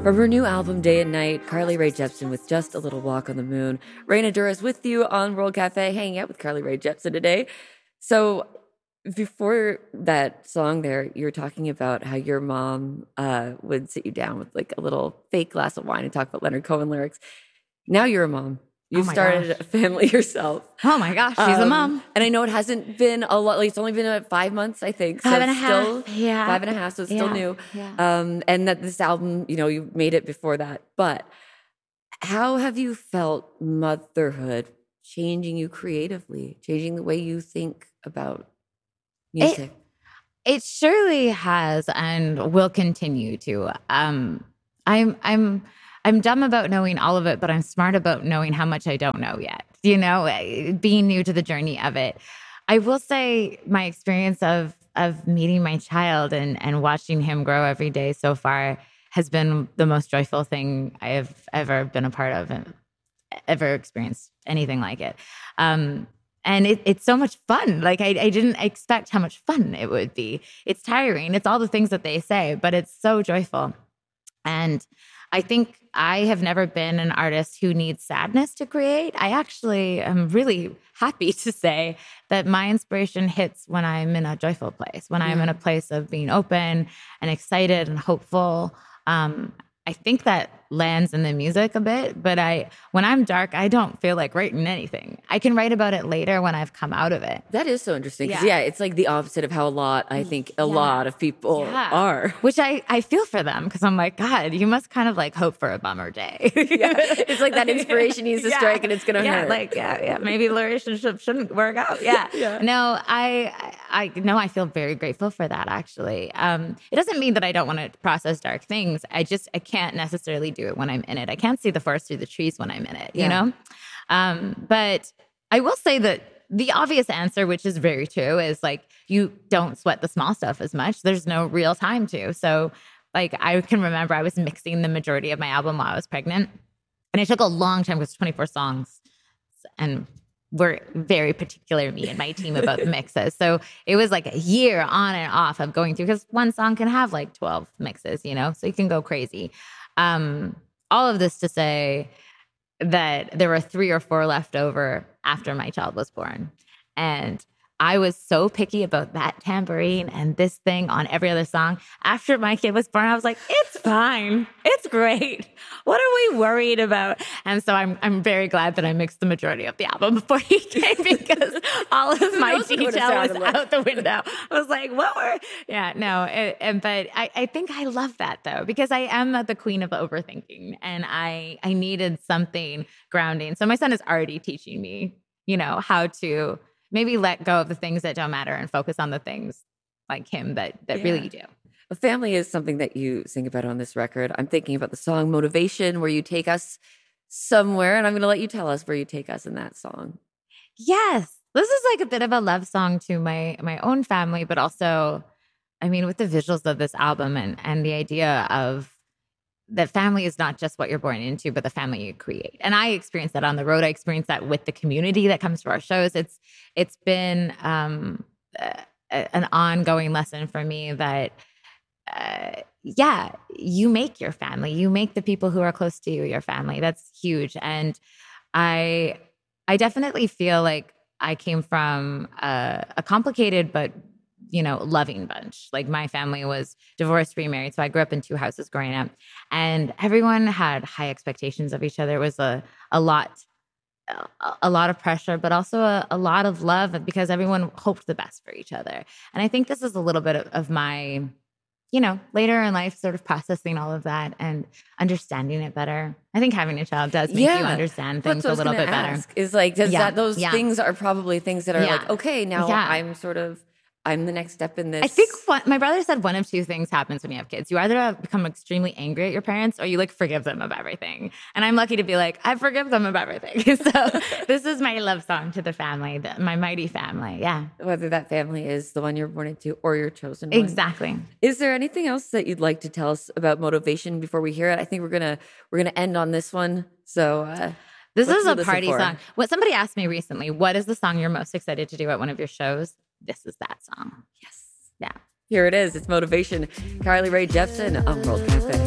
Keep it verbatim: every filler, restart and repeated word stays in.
From her new album, Day and Night, Carly Rae Jepsen with Just a Little Walk on the Moon. Raina Douris with you on World Cafe, hanging out with Carly Rae Jepsen today. So before that song there, you were talking about how your mom uh, would sit you down with like a little fake glass of wine and talk about Leonard Cohen lyrics. Now you're a mom. You've oh started gosh. a family yourself. Oh my gosh, she's um, a mom. And I know it hasn't been a lot, like it's only been about five months, I think. So Five and a it's half. still, Yeah. Five and a half, so it's yeah. still new. Yeah. Um, and that this album, you know, you made it before that. But how have you felt motherhood changing you creatively, changing the way you think about music? It, it surely has and will continue to. Um, I'm, I'm, I'm dumb about knowing all of it, but I'm smart about knowing how much I don't know yet, you know, being new to the journey of it. I will say my experience of of meeting my child and, and watching him grow every day so far has been the most joyful thing I have ever been a part of and ever experienced anything like it. Um, and it, it's so much fun. Like I, I didn't expect how much fun it would be. It's tiring. It's all the things that they say, but it's so joyful. And I think I have never been an artist who needs sadness to create. I actually am really happy to say that my inspiration hits when I'm in a joyful place, when I'm in a place of being open and excited and hopeful. Um, I think that lands in the music a bit, but I, when I'm dark, I don't feel like writing anything. I can write about it later when I've come out of it. That is so interesting. Because, yeah. yeah, it's like the opposite of how a lot, I think, a yeah. lot of people yeah. are. Which I, I feel for them because I'm like, God, you must kind of like hope for a bummer day. yeah. It's like that inspiration needs to yeah. strike and it's going to yeah, hurt. Like, yeah, yeah, maybe the relationship shouldn't work out. Yeah. yeah. No, I, I, no, I feel very grateful for that, actually. Um, it doesn't mean that I don't want to process dark things. I just, I can't necessarily do it when I'm in it. I can't see the forest through the trees when I'm in it, you yeah. know? Um, but I will say that the obvious answer, which is very true, is like, you don't sweat the small stuff as much. There's no real time to. So like, I can remember I was mixing the majority of my album while I was pregnant. And it took a long time because twenty-four songs. And we're very particular, me and my team, about the mixes. So it was like a year on and off of going through, because one song can have like twelve mixes, you know? So you can go crazy. Um, all of this to say that there were three or four left over after my child was born. And I was so picky about that tambourine and this thing on every other song. After my kid was born, I was like, it's fine. It's great. What are we worried about? And so I'm I'm very glad that I mixed the majority of the album before he came, because all of my detail was like. out the window. I was like, what were, yeah, no. It, and, but I, I think I love that though, because I am the queen of overthinking and I, I needed something grounding. So my son is already teaching me, you know, how to maybe let go of the things that don't matter and focus on the things like him that, that yeah. really do. A family is something that you sing about on this record. I'm thinking about the song Motivation, where you take us somewhere, and I'm going to let you tell us where you take us in that song. Yes. This is like a bit of a love song to my my own family, but also, I mean, with the visuals of this album and, and the idea of that family is not just what you're born into, but the family you create. And I experienced that on the road. I experienced that with the community that comes to our shows. It's it's been um, uh, an ongoing lesson for me that, uh, yeah, you make your family. You make the people who are close to you your family. That's huge. And I I definitely feel like I came from a, a complicated but you know, loving bunch. Like my family was divorced, remarried. So I grew up in two houses growing up, and everyone had high expectations of each other. It was a, a lot, a, a lot of pressure, but also a, a lot of love, because everyone hoped the best for each other. And I think this is a little bit of, of my, you know, later in life, sort of processing all of that and understanding it better. I think having a child does make yeah. you understand things a little bit ask, better. Is like, does yeah. that, those yeah. things are probably things that are yeah. like, okay, now yeah. I'm sort of, I'm the next step in this. I think what, my brother said one of two things happens when you have kids. You either become extremely angry at your parents or you like forgive them of everything. And I'm lucky to be like, I forgive them of everything. So this is my love song to the family, the, my mighty family. Yeah. Whether that family is the one you're born into or your chosen one. Exactly. Is there anything else that you'd like to tell us about Motivation before we hear it? I think we're going to, we're going to end on this one. So, uh, this is a party song. What somebody asked me recently, what is the song you're most excited to do at one of your shows? This is that song. Yes. Yeah. Here it is. It's Motivation. Carly Rae Jepsen on World Cafe.